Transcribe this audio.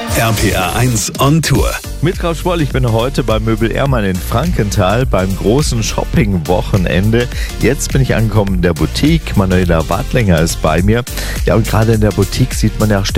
RPR 1 on Tour. Mit Ralf Schwoll, ich bin heute bei Möbel Ehrmann in Frankenthal beim großen Shopping-Wochenende. Jetzt bin ich angekommen in der Boutique. Manuela Wadlinger ist bei mir. Ja, und gerade in der Boutique sieht man ja